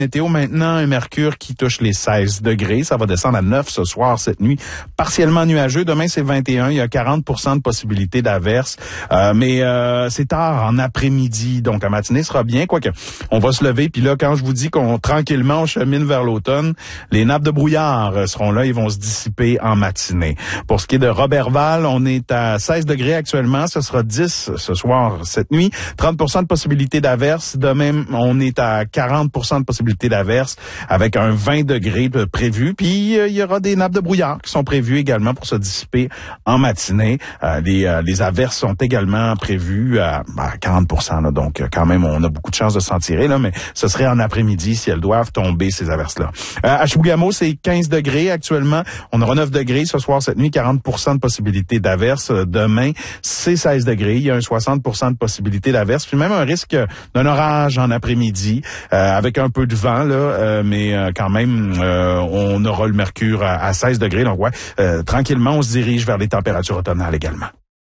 Météo maintenant, un mercure qui touche les 16 degrés. Ça va descendre à 9 ce soir, cette nuit. Partiellement nuageux. Demain, c'est 21. Il y a 40% de possibilité d'averse. Mais c'est tard en après-midi. Donc, la matinée sera bien. Quoique, on va se lever. Puis là, quand je vous dis qu'on tranquillement, on chemine vers l'automne, les nappes de brouillard seront là. Ils vont se dissiper en matinée. Pour ce qui est de Robertval, on est à 16 degrés actuellement. Ce sera 10 ce soir, cette nuit. 30% de possibilité d'averse. Demain, on est à 40% de possibilité d'averse avec un 20 degrés prévu. Puis, il y aura des nappes de brouillard qui sont prévues également pour se dissiper en matinée. Les averses sont également prévues à 40%. Là, donc, quand même, on a beaucoup de chances de s'en tirer, là, mais ce serait en après-midi si elles doivent tomber, ces averses-là. À Chibougamau, c'est 15 degrés actuellement. On aura 9 degrés ce soir, cette nuit, 40% de possibilité d'averse. Demain, c'est 16 degrés. Il y a un 60% de possibilité d'averse. Puis même un risque d'un orage en après-midi avec un peu de vent, là, mais quand même, on aura le mercure à 16 degrés. Donc, ouais, tranquillement, on se dirige vers les températures automnales également.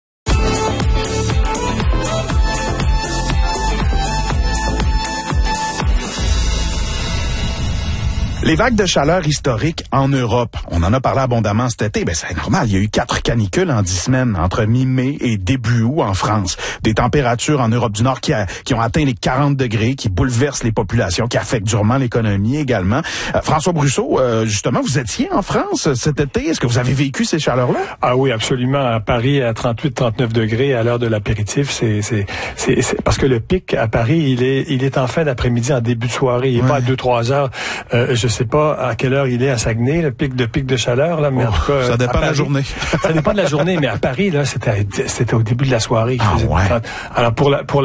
Les vagues de chaleur historiques en Europe, on en a parlé abondamment cet été, c'est normal, il y a eu 4 canicules en 10 semaines, entre mi-mai et début août en France. Des températures en Europe du Nord qui ont atteint les 40 degrés, qui bouleversent les populations, qui affectent durement l'économie également. François Brusseau, justement, vous étiez en France cet été, est-ce que vous avez vécu ces chaleurs-là? Ah oui, absolument. À Paris, à 38-39 degrés, à l'heure de l'apéritif, c'est parce que le pic à Paris, il est en fin d'après-midi, en début de soirée, il est pas à 2-3 heures. Je sais pas à quelle heure il est à Saguenay, le pic de chaleur, là, mais en tout cas. Ça dépend de la journée. Ça dépend de la journée, mais à Paris, là, c'était au début de la soirée. Alors, pour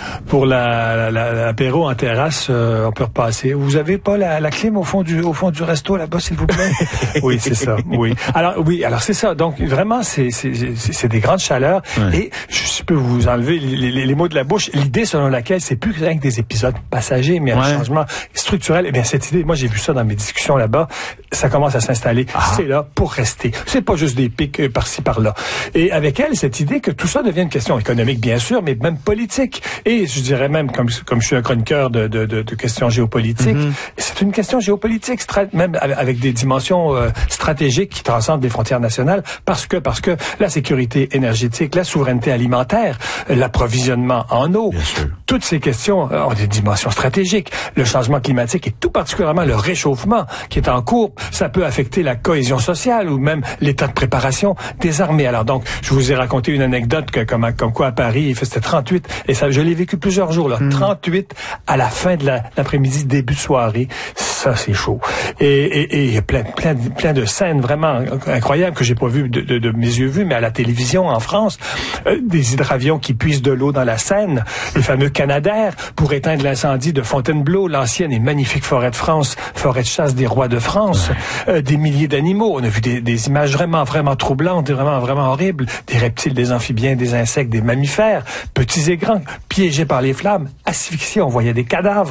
l'apéro en terrasse, on peut repasser. Vous avez pas la clim au fond du resto, là-bas, s'il vous plaît? Oui, c'est ça. Oui. Alors, c'est ça. Donc, vraiment, c'est des grandes chaleurs. Ouais. Et, je peux vous enlever les mots de la bouche. L'idée selon laquelle c'est plus rien que des épisodes passagers, mais un changement structurel. Eh bien, cette idée, moi, j'ai vu ça dans mes discussions là-bas, ça commence à s'installer. C'est là pour rester. C'est pas juste des pics par-ci, par-là. Et avec elle, cette idée que tout ça devient une question économique, bien sûr, mais même politique. Et je dirais même, comme je suis un chroniqueur de questions géopolitiques, c'est une question géopolitique, même avec des dimensions stratégiques qui transcendent les frontières nationales, parce que la sécurité énergétique, la souveraineté alimentaire, l'approvisionnement en eau, toutes ces questions ont des dimensions stratégiques. Le changement climatique et tout particulièrement le réchauffement qui est en cours, ça peut affecter la cohésion sociale ou même l'état de préparation des armées. Alors donc, je vous ai raconté une anecdote comme quoi à Paris, c'était 38, et ça, je l'ai vécu plusieurs jours, là, 38 à la fin de l'après-midi, début de soirée. Ça, c'est chaud. Et il y a plein de scènes vraiment incroyables que j'ai pas vues de mes yeux vus, mais à la télévision en France, des hydravions qui puisent de l'eau dans la Seine, les fameux Canadair pour éteindre l'incendie de Fontainebleau, l'ancienne et magnifique forêt de France, forêt de chasse des rois de France, des milliers d'animaux. On a vu des images vraiment troublantes, vraiment horribles, des reptiles, des amphibiens, des insectes, des mammifères, petits et grands, piégés par les flammes, asphyxiés. On voyait des cadavres,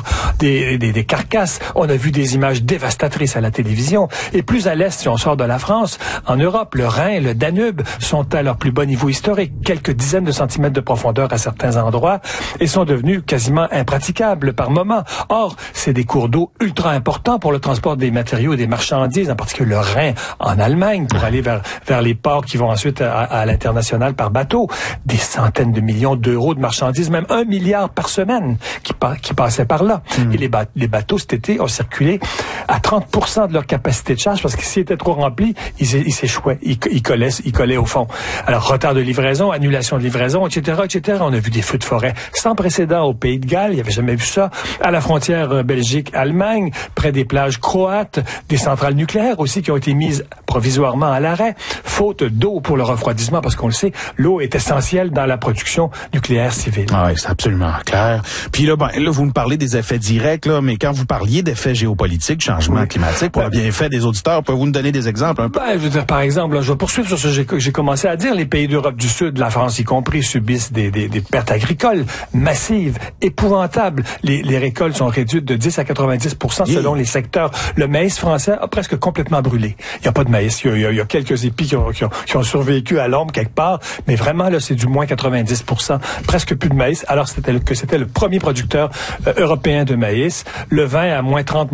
des carcasses. On a vu des images dévastatrices à la télévision. Et plus à l'est, si on sort de la France, en Europe, le Rhin, le Danube sont à leur plus bas niveau historique, quelques dizaines de centimètres de profondeur à certains endroits, et sont devenus quasiment impraticables par moments. Or, c'est des cours d'eau ultra importants pour le transport des matériaux et des marchandises, en particulier le Rhin en Allemagne, pour aller vers les ports qui vont ensuite à l'international par bateau. Des centaines de millions d'euros de marchandises, même 1 milliard par semaine qui passaient par là. Et les bateaux cet été ont circulé à 30% de leur capacité de charge parce que s'ils étaient trop remplis, ils s'échouaient, ils collaient au fond. Alors, retard de livraison, annulation de livraison, etc. On a vu des feux de forêt sans précédent au Pays de Galles, il n'y avait jamais vu ça. À la frontière Belgique-Allemagne, près des plages croates, des centrales nucléaires aussi qui ont été mises provisoirement à l'arrêt, faute d'eau pour le refroidissement, parce qu'on le sait, l'eau est essentielle dans la production nucléaire civile. Ah oui, c'est absolument clair. Puis là, vous me parlez des effets directs, là, mais quand vous parliez d'effets géopolitiques, géopolitique, changement climatique, pour le bienfait des auditeurs. Pouvez-vous nous donner des exemples un peu? Je veux dire, par exemple, là, je vais poursuivre sur ce que j'ai commencé à dire. Les pays d'Europe du Sud, la France y compris, subissent des pertes agricoles massives, épouvantables. Les récoltes sont réduites de 10 à 90% selon les secteurs. Le maïs français a presque complètement brûlé. Il n'y a pas de maïs. Il y a quelques épis qui ont survécu à l'ombre quelque part, mais vraiment, là, c'est du moins 90%. Presque plus de maïs, alors c'était le premier producteur européen de maïs. Le vin à moins 30